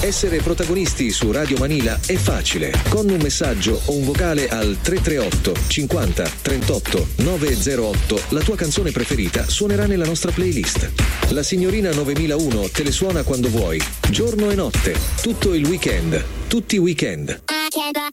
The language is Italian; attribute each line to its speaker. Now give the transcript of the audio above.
Speaker 1: Essere protagonisti su Radio Manila è facile. Con un messaggio o un vocale al 338 50 38 908 la tua canzone preferita suonerà nella nostra playlist. La signorina 9001 te le suona quando vuoi, giorno e notte, tutto il weekend, tutti i weekend.
Speaker 2: I can't